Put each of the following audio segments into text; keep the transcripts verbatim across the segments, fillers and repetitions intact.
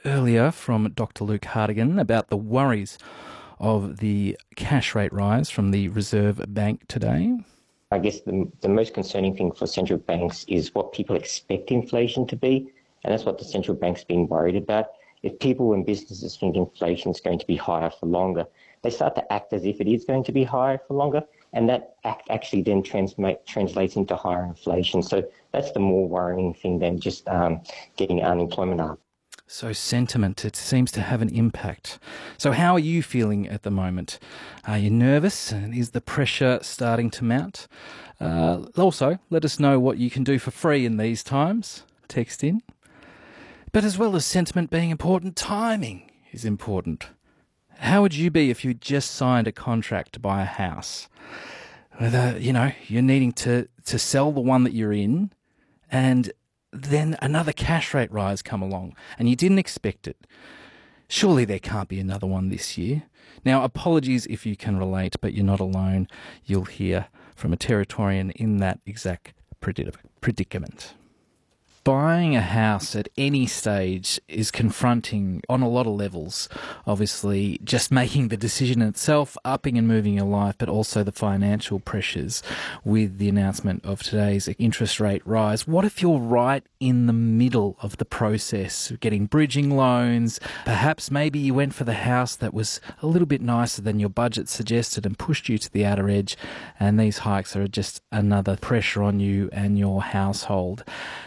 earlier from Doctor Luke Hartigan about the worries of the cash rate rise from the Reserve Bank today. I guess the, the most concerning thing for central banks is what people expect inflation to be, and that's what the central bank's been worried about. If people and businesses think inflation is going to be higher for longer, they start to act as if it is going to be higher for longer, and that act actually then transmate, translates into higher inflation. So that's the more worrying thing than just um, getting unemployment up. So sentiment, it seems to have an impact. So how are you feeling at the moment? Are you nervous? And is the pressure starting to mount? Uh, also, let us know what you can do for free in these times. Text in. But as well as sentiment being important, timing is important. How would you be if you just signed a contract to buy a house? Whether, you know, you're needing to, to sell the one that you're in and then another cash rate rise come along and you didn't expect it. Surely there can't be another one this year. Now, apologies if you can relate, but you're not alone. You'll hear from a Territorian in that exact predicament. Buying a house at any stage is confronting on a lot of levels. Obviously, just making the decision itself, upping and moving your life, but also the financial pressures with the announcement of today's interest rate rise. What if you're right in the middle of the process, getting bridging loans? Perhaps maybe you went for the house that was a little bit nicer than your budget suggested and pushed you to the outer edge, and these hikes are just another pressure on you and your household.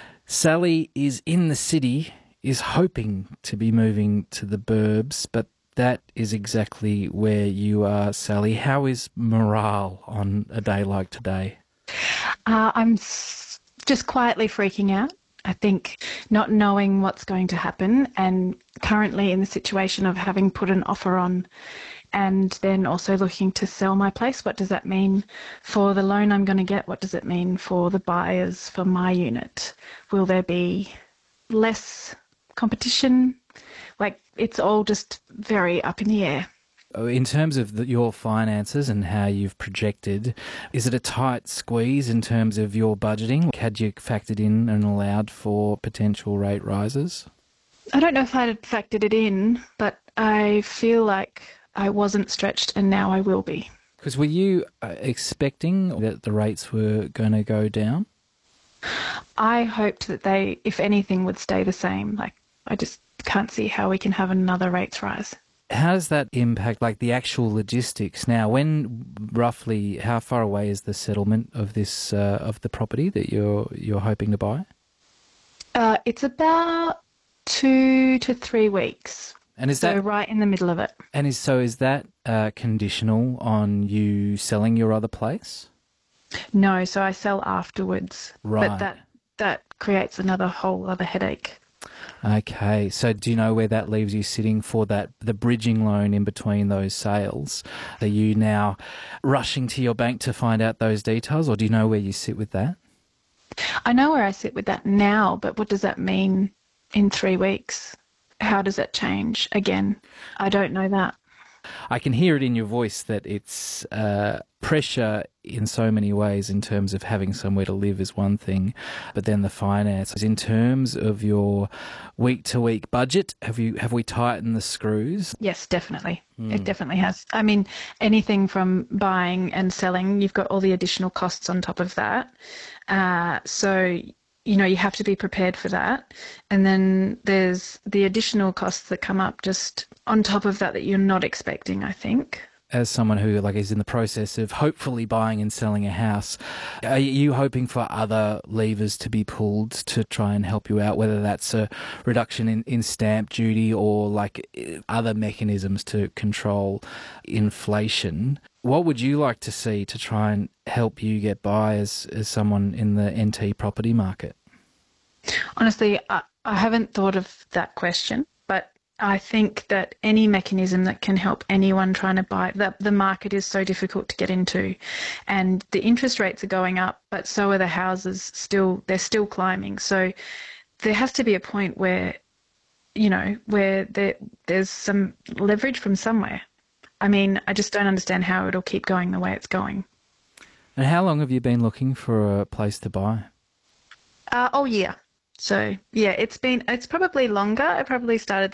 Sally is in the city, is hoping to be moving to the burbs, but that is exactly where you are, Sally. How is morale on a day like today? Uh, I'm s- just quietly freaking out. I think not knowing what's going to happen and currently in the situation of having put an offer on and then also looking to sell my place. What does that mean for the loan I'm going to get? What does it mean for the buyers for my unit? Will there be less competition? Like, it's all just very up in the air. In terms of the, your finances and how you've projected, is it a tight squeeze in terms of your budgeting? Had you factored in and allowed for potential rate rises? I don't know if I had factored it in, but I feel like I wasn't stretched and now I will be. Because were you expecting that the rates were going to go down? I hoped that they, if anything, would stay the same. Like, I just can't see how we can have another rates rise. How does that impact, like, the actual logistics? Now, when roughly, how far away is the settlement of this uh, of the property that you're you're hoping to buy? Uh, it's about two to three weeks. And is so that right in the middle of it? And is so is that uh, conditional on you selling your other place? No, so I sell afterwards. Right. But that that creates another whole other headache. Okay, so do you know where that leaves you sitting for that the bridging loan in between those sales? Are you now rushing to your bank to find out those details, or do you know where you sit with that? I know where I sit with that now, but what does that mean in three weeks? How does that change again? I don't know that. I can hear it in your voice that it's uh, pressure in so many ways in terms of having somewhere to live is one thing, but then the finances. In terms of your week-to-week budget, have you have we tightened the screws? Yes, definitely. Mm. It definitely has. I mean, anything from buying and selling, you've got all the additional costs on top of that. Uh, so... you know, you have to be prepared for that. And then there's the additional costs that come up just on top of that that you're not expecting, I think. As someone who like is in the process of hopefully buying and selling a house, are you hoping for other levers to be pulled to try and help you out, whether that's a reduction in, in stamp duty or like other mechanisms to control inflation? What would you like to see to try and help you get by as, as someone in the N T property market? Honestly, I, I haven't thought of that question, but I think that any mechanism that can help anyone trying to buy, the, the market is so difficult to get into and the interest rates are going up, but so are the houses still, they're still climbing. So there has to be a point where, you know, where there, there's some leverage from somewhere. I mean, I just don't understand how it'll keep going the way it's going. And how long have you been looking for a place to buy? Uh, oh, yeah. So, yeah, it's been, it's probably longer. I probably started